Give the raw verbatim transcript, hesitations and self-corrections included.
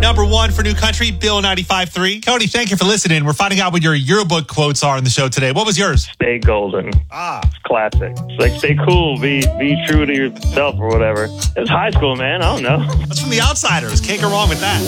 Number one for New Country, Bill ninety-five three. Cody, thank you for listening. We're finding out what your yearbook quotes are in the show today. What was yours? Stay golden. Ah. It's classic. It's like, stay cool, be be true to yourself or whatever. It's high school, man. I don't know. That's from The Outsiders. Can't go wrong with that.